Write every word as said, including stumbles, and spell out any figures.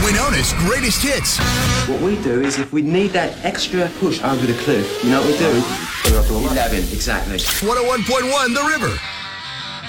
Winona's greatest hits. What we do is if we need that extra push over the cliff, you know what we do? Put it up to eleven. Exactly. one oh one point one The River.